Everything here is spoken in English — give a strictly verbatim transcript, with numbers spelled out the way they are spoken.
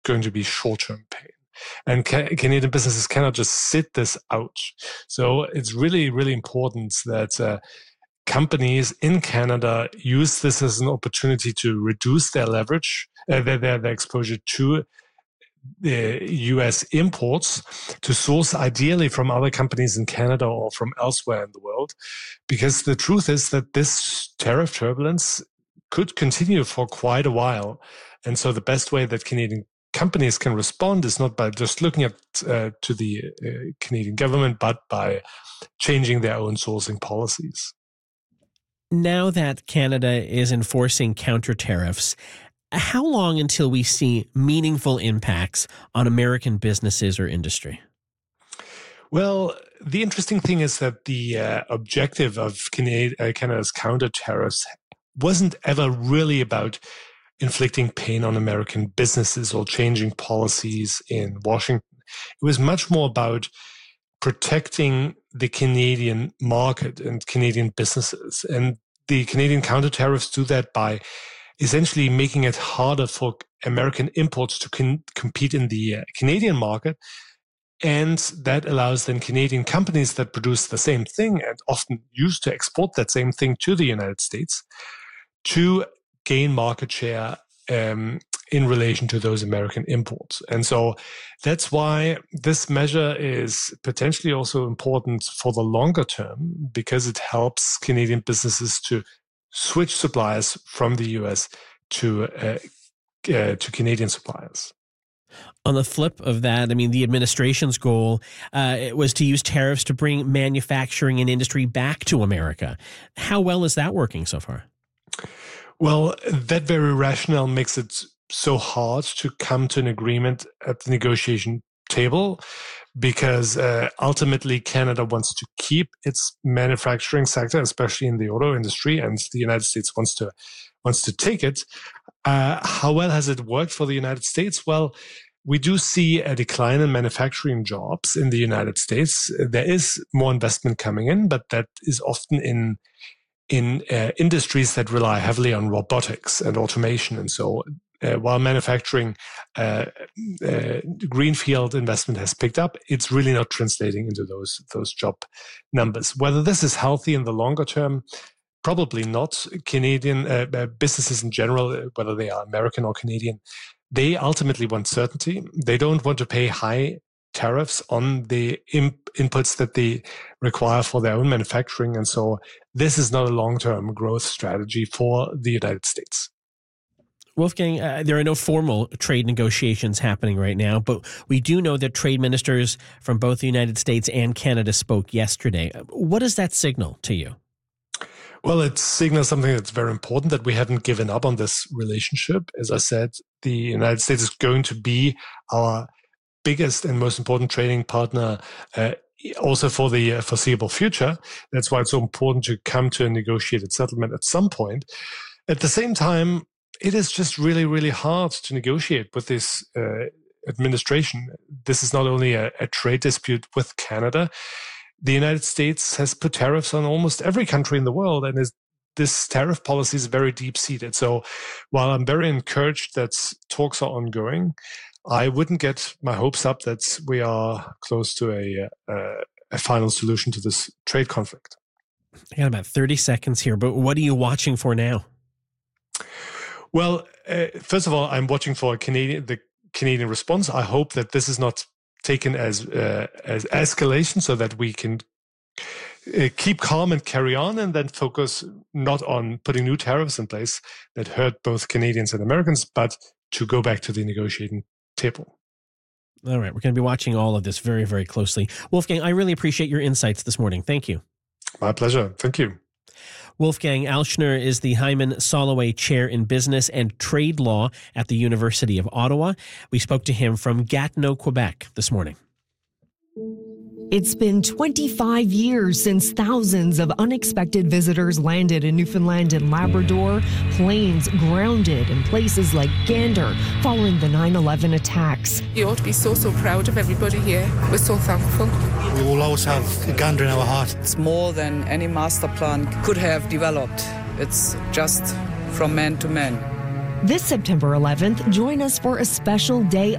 going to be short-term pain. And ca- Canadian businesses cannot just sit this out. So it's really, really important that uh, companies in Canada use this as an opportunity to reduce their leverage, uh, their, their, their exposure to the U S imports, to source ideally from other companies in Canada or from elsewhere in the world. Because the truth is that this tariff turbulence could continue for quite a while. And so the best way that Canadian companies can respond is not by just looking at uh, to the uh, Canadian government, but by changing their own sourcing policies. Now that Canada is enforcing counter tariffs, how long until we see meaningful impacts on American businesses or industry? Well, the interesting thing is that the uh, objective of Canada, uh, Canada's counter tariffs wasn't ever really about inflicting pain on American businesses or changing policies in Washington. It was much more about protecting the Canadian market and Canadian businesses. And the Canadian counter tariffs do that by essentially making it harder for American imports to con- compete in the uh, Canadian market. And that allows then Canadian companies that produce the same thing and often used to export that same thing to the United States to gain market share um, in relation to those American imports. And so that's why this measure is potentially also important for the longer term, because it helps Canadian businesses to switch suppliers from the U S to uh, uh, to Canadian suppliers. On the flip of that, I mean, the administration's goal uh, it was to use tariffs to bring manufacturing and industry back to America. How well is that working so far? Well, that very rationale makes it so hard to come to an agreement at the negotiation table, because uh, ultimately Canada wants to keep its manufacturing sector, especially in the auto industry, and the United States wants to wants to take it. Uh, how well has it worked for the United States? Well, we do see a decline in manufacturing jobs in the United States. There is more investment coming in, but that is often in in uh, industries that rely heavily on robotics and automation. And so uh, while manufacturing uh, uh, greenfield investment has picked up, it's really not translating into those those job numbers. Whether this is healthy in the longer term, probably not. Canadian uh, uh, businesses in general, whether they are American or Canadian, they ultimately want certainty. They don't want to pay high tariffs on the imp- inputs that they require for their own manufacturing. And so this is not a long-term growth strategy for the United States. Wolfgang, uh, there are no formal trade negotiations happening right now, but we do know that trade ministers from both the United States and Canada spoke yesterday. What does that signal to you? Well, it signals something that's very important, that we haven't given up on this relationship. As I said, the United States is going to be our biggest and most important trading partner uh, also for the uh, foreseeable future. That's why it's so important to come to a negotiated settlement at some point. At the same time, it is just really, really hard to negotiate with this uh, administration. This is not only a, a trade dispute with Canada. The United States has put tariffs on almost every country in the world, and is, this tariff policy is very deep-seated. So while I'm very encouraged that talks are ongoing, I wouldn't get my hopes up that we are close to a, a, a final solution to this trade conflict. I got about thirty seconds here, but what are you watching for now? Well, uh, first of all, I'm watching for a Canadian, the Canadian response. I hope that this is not taken as uh, as escalation, so that we can uh, keep calm and carry on, and then focus not on putting new tariffs in place that hurt both Canadians and Americans, but to go back to the negotiating table. All right. We're going to be watching all of this very, very closely. Wolfgang, I really appreciate your insights this morning. Thank you. My pleasure. Thank you. Wolfgang Alschner is the Hyman Soloway Chair in Business and Trade Law at the University of Ottawa. We spoke to him from Gatineau, Quebec this morning. It's been twenty-five years since thousands of unexpected visitors landed in Newfoundland and Labrador, planes grounded in places like Gander following the nine eleven attacks. You ought to be so, so proud of everybody here. We're so thankful. We will always have Gander in our heart. It's more than any master plan could have developed. It's just from man to man. This September eleventh, join us for a special day